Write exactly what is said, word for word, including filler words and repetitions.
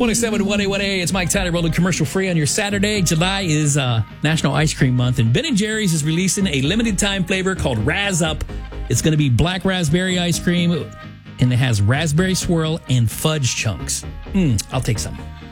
one oh seven one A one A, it's Mike Tyler rolling commercial free on your Saturday. July is uh, National Ice Cream Month, and Ben and Jerry's is releasing a limited time flavor called Razz Up. It's going to be black raspberry ice cream, and it has raspberry swirl and fudge chunks. Mm, I'll take some.